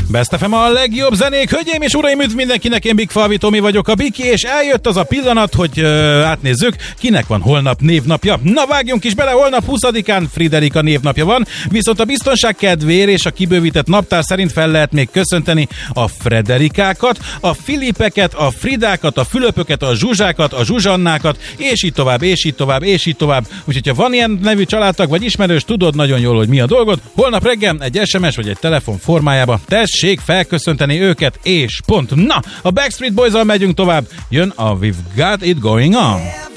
Best FM a legjobb zenék, hölgyeim és uraim, üdv mindenkinek, én Big Falvi Tomi vagyok, a Biki, és eljött az a pillanat, hogy átnézzük, kinek van holnap névnapja. Na vágjunk is bele, holnap 20-án Friderika névnapja van, viszont a biztonság kedvéért és a kibővített naptár szerint fel lehet még köszönteni a Frederikákat, a Filipeket, a Fridákat, a Fülöpöket, a Zsuzsákat, a Zsuzsannákat, és így tovább, és így tovább, és így tovább. Úgyhogy ha van ilyen nevű családtag vagy ismerős, tudod nagyon jól, hogy mi a dolgod. Holnap reggel egy SMS vagy egy telefon formájába tessék felköszönteni őket, és pont. Na, a Backstreet Boys-al megyünk tovább. Jön a We've Got It Going On.